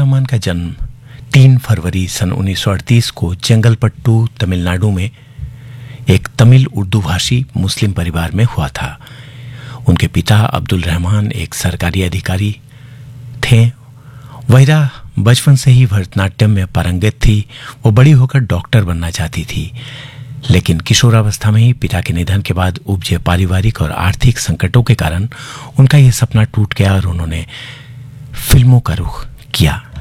रहमान का जन्म 3 फरवरी सन 1938 को चेंगलपट्टू, तमिलनाडु में एक तमिल उर्दू भाषी मुस्लिम परिवार में हुआ था। उनके पिता अब्दुल रहमान एक सरकारी अधिकारी थे। वहीरा बचपन से ही भरतनाट्यम में पारंगत थी। वो बड़ी होकर डॉक्टर बनना चाहती थी, लेकिन किशोरावस्था में ही पिता के निधन के बाद उपजे पारिवारिक और आर्थिक संकटों के कारण उनका यह सपना टूट गया और उन्होंने फिल्मों का रुख किया।